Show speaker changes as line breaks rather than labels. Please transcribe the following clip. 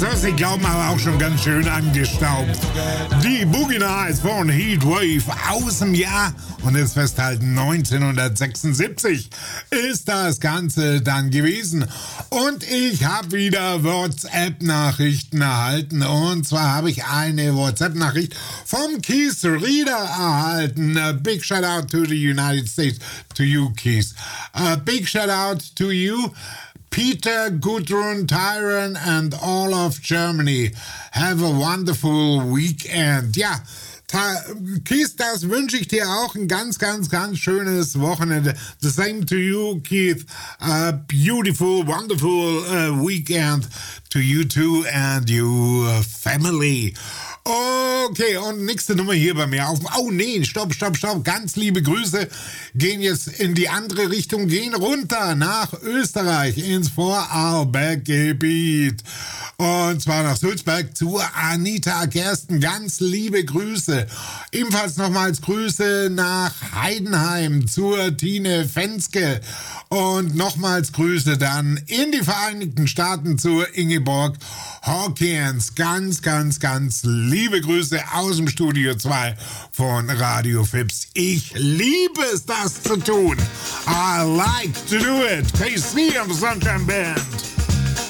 soll's nicht glauben, aber auch schon ganz schön angestaubt. Die Boogie Nights von Heatwave aus dem Jahr, und jetzt festhalten, 1976 ist das Ganze dann gewesen. Und ich habe wieder WhatsApp-Nachrichten erhalten. Und zwar habe ich eine WhatsApp-Nachricht vom Keith Reader erhalten. A big shout out to the United States, to you, Keith. A big shout out to you, Peter, Gudrun, Tyron and all of Germany. Have a wonderful weekend. Ja, Keith, das wünsche ich dir auch, ein ganz, ganz, ganz schönes Wochenende. The same to you, Keith. A beautiful, wonderful weekend to you too and your family. Okay, und nächste Nummer hier bei mir auf. Oh nee, stopp. Ganz liebe Grüße gehen jetzt in die andere Richtung, gehen runter nach Österreich ins Vorarlberg-Gebiet. Und zwar nach Sulzberg zu Anita Gersten. Ganz liebe Grüße. Ebenfalls nochmals Grüße nach Heidenheim zur Tine Fenske. Und nochmals Grüße dann in die Vereinigten Staaten zur Ingeborg Hawkins. Ganz, ganz, ganz liebe Grüße aus dem Studio 2 von Radio Fips. Ich liebe es, das zu tun. I like to do it. KC of the Sunshine Band.